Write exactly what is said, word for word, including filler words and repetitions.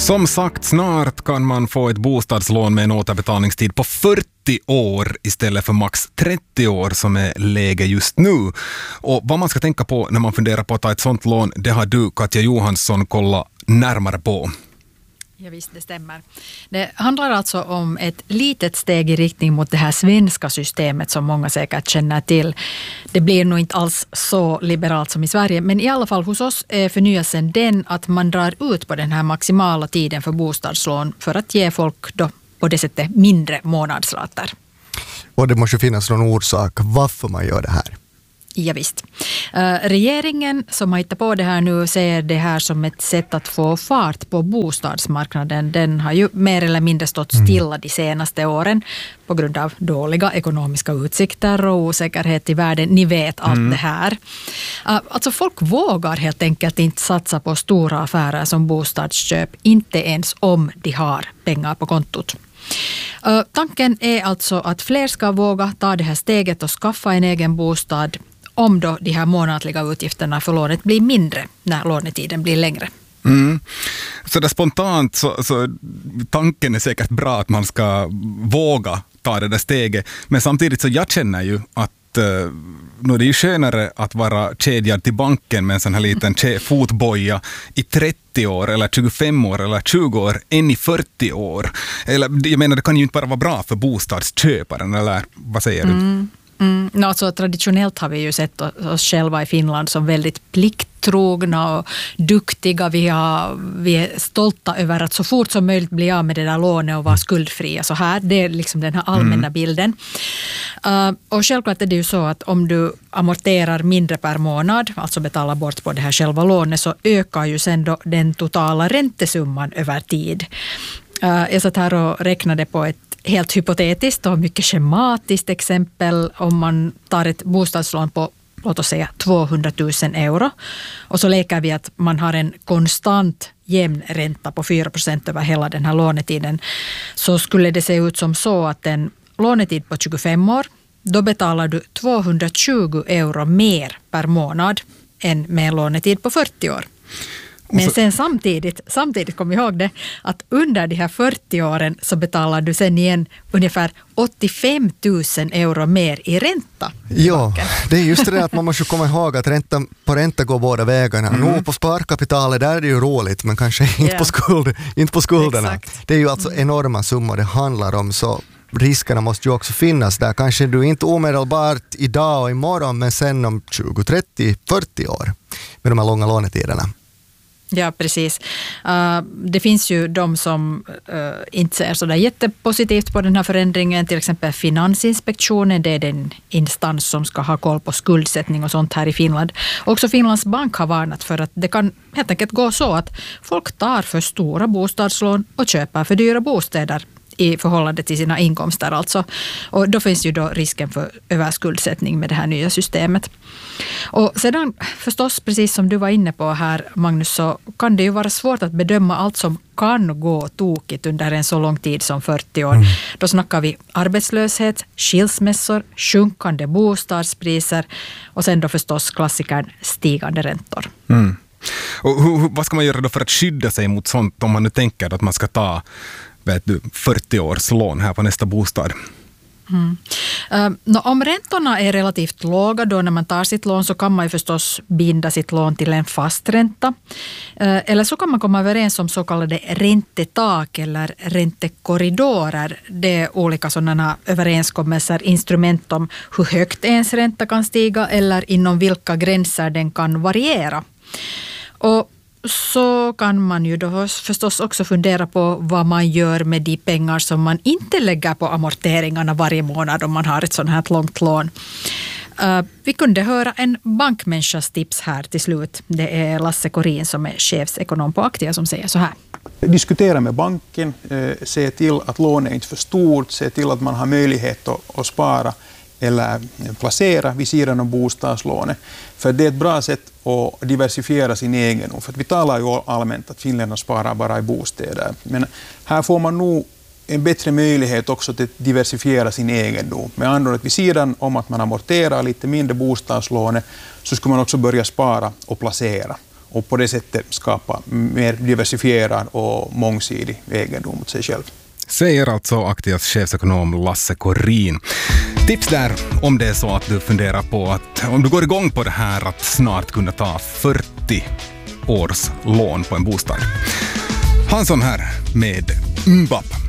Som sagt, snart kan man få ett bostadslån med en återbetalningstid på fyrtio år istället för max trettio år som är läge just nu. Och vad man ska tänka på när man funderar på att ta ett sånt lån, det har du, Katja Johansson, kollat närmare på. Ja, visst, det stämmer. Det handlar alltså om ett litet steg i riktning mot det här svenska systemet som många säkert känner till. Det blir nog inte alls så liberalt som i Sverige, men i alla fall hos oss är förnyelsen den att man drar ut på den här maximala tiden för bostadslån för att ge folk då på det sättet mindre månadsrater. Och det måste finnas någon orsak varför man gör det här. Ja, visst. Uh, regeringen som har hittat på det här nu ser det här som ett sätt att få fart på bostadsmarknaden. Den har ju mer eller mindre stått stilla de senaste åren på grund av dåliga ekonomiska utsikter och osäkerhet i världen. Ni vet allt mm. det här. Uh, alltså folk vågar helt enkelt inte satsa på stora affärer som bostadsköp, inte ens om de har pengar på kontot. Uh, tanken är alltså att fler ska våga ta det här steget och skaffa en egen bostad om då de här månatliga utgifterna för lånet blir mindre när lånetiden blir längre. Mm. Så där spontant så, så tanken är säkert bra att man ska våga ta det där steget. Men samtidigt så jag känner ju att uh, nu är det ju skönare att vara kedjad till banken med en sån här liten mm. fotboja i trettio år eller tjugofem år eller tjugo år än i fyrtio år. Eller, jag menar, det kan ju inte bara vara bra för bostadsköparen, eller vad säger du? Mm. Mm. No, alltså, traditionellt har vi ju sett oss själva i Finland som väldigt plikttrogna och duktiga. Vi, har, vi är stolta över att så fort som möjligt bli av med det där lånet och vara skuldfria. Så här, det är liksom den här allmänna mm. bilden. Uh, och självklart är det ju så att om du amorterar mindre per månad, alltså betalar bort på det här själva lånet, så ökar ju sen då den totala räntesumman över tid. Uh, jag satt här och räknade på ett helt hypotetiskt och mycket schematiskt exempel om man tar ett bostadslån på, låt oss säga, tvåhundratusen euro. Och så leker vi att man har en konstant jämn ränta på fyra procent över hela den här lånetiden. Så skulle det se ut som så att en lånetid på tjugofem år, då betalar du tvåhundratjugo euro mer per månad än med en lånetid på fyrtio år. Men sen samtidigt, samtidigt kom ihåg det, att under de här fyrtio åren så betalar du sen igen ungefär åttiofem tusen euro mer i ränta. Ja, det är just det att man måste komma ihåg att ränta på ränta går båda vägarna. Mm. Nu på sparkapitalet där är det ju roligt, men kanske inte, yeah. på, skuld, inte på skulderna. Exakt. Det är ju alltså mm. enorma summor det handlar om, så riskerna måste ju också finnas där. Kanske du inte omedelbart idag och imorgon, men sen om tjugo, trettio, fyrtio år med de här långa lånetiderna. Ja, precis. Uh, det finns ju de som uh, inte ser så där jättepositivt på den här förändringen. Till exempel Finansinspektionen, det är den instans som ska ha koll på skuldsättning och sånt här i Finland. Också Finlands bank har varnat för att det kan helt enkelt gå så att folk tar för stora bostadslån och köper för dyra bostäder i förhållande till sina inkomster alltså. Och då finns ju då risken för överskuldsättning med det här nya systemet. Och sedan förstås, precis som du var inne på här, Magnus, så kan det ju vara svårt att bedöma allt som kan gå tokigt under en så lång tid som fyrtio år. Mm. Då snackar vi arbetslöshet, skilsmässor, sjunkande bostadspriser och sen då förstås klassikern stigande räntor. Mm. Och hur, vad ska man göra då för att skydda sig mot sånt om man nu tänker att man ska ta vet du, fyrtio års lån här på nästa bostad? Mm. Uh, no, om räntorna är relativt låga då när man tar sitt lån, så kan man ju förstås binda sitt lån till en fast ränta. Uh, eller så kan man komma överens om så kallade räntetak eller räntekorridorer. Det är olika sådana överenskommelser, instrument om hur högt ens ränta kan stiga eller inom vilka gränser den kan variera. Och så kan man ju då förstås också fundera på vad man gör med de pengar som man inte lägger på amorteringarna varje månad om man har ett sådant här långt lån. Uh, vi kunde höra en bankmänniskas tips här till slut. Det är Lasse Korin som är chefsekonom på Aktia som säger så här. Diskutera med banken, eh, se till att lånet är inte för stort, se till att man har möjlighet att, att spara eller placera vid sidan av bostadslånet. För det är ett bra sätt att diversifiera sin egendom. För att vi talar ju allmänt att finländarna sparar bara i bostäder. Men här får man nog en bättre möjlighet också till att diversifiera sin egendom. Med andra ord, att vid sidan om att man amorterar lite mindre bostadslånet så ska man också börja spara och placera. och på det sättet skapa mer diversifierad och mångsidig egendom åt sig själv. Säger alltså Aktias chefsekonom Lasse Korin. Tips där om det är så att du funderar på att om du går igång på det här att snart kunna ta fyrtio års lån på en bostad. Hansson här med M B A P.